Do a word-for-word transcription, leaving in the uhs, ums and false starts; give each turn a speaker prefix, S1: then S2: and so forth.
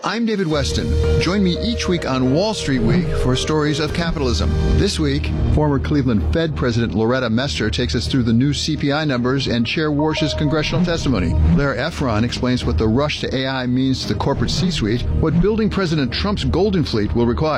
S1: I'm David Weston. Join me each week on Wall Street Week for stories of capitalism. This week, former Cleveland Fed President Loretta Mester takes us through the new C P I numbers and Chair Warsh's congressional testimony. Blair Efron explains what the rush to A I means to the corporate C-suite, what building President Trump's Golden Fleet will require.